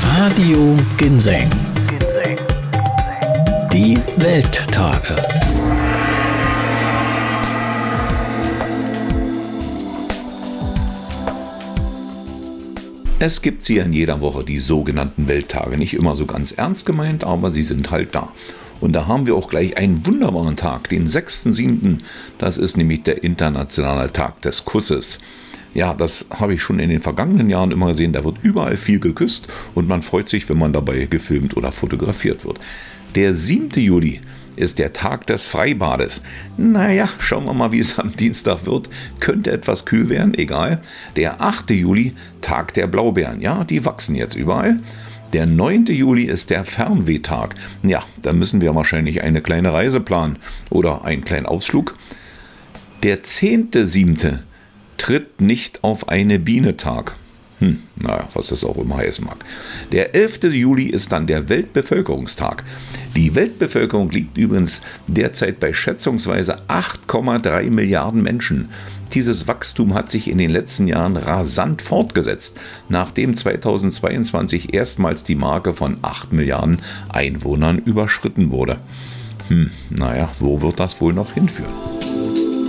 Radio Ginseng. Die Welttage. Es gibt sie in jeder Woche, die sogenannten Welttage. Nicht immer so ganz ernst gemeint, aber sie sind halt da. Und da haben wir auch gleich einen wunderbaren Tag, den 6.7. Das ist nämlich der internationale Tag des Kusses. Ja, das habe ich schon in den vergangenen Jahren immer gesehen. Da wird überall viel geküsst und man freut sich, wenn man dabei gefilmt oder fotografiert wird. Der 7. Juli ist der Tag des Freibades. Naja, schauen wir mal, wie es am Dienstag wird. Könnte etwas kühl werden, egal. Der 8. Juli, Tag der Blaubeeren. Ja, die wachsen jetzt überall. Der 9. Juli ist der Fernwehtag. Ja, da müssen wir wahrscheinlich eine kleine Reise planen oder einen kleinen Ausflug. Der 10.7. tritt nicht auf eine Biene Tag. Naja, was das auch immer heißen mag. Der 11. Juli ist dann der Weltbevölkerungstag. Die Weltbevölkerung liegt übrigens derzeit bei schätzungsweise 8,3 Milliarden Menschen. Dieses Wachstum hat sich in den letzten Jahren rasant fortgesetzt, nachdem 2022 erstmals die Marke von 8 Milliarden Einwohnern überschritten wurde. Naja, wo wird das wohl noch hinführen?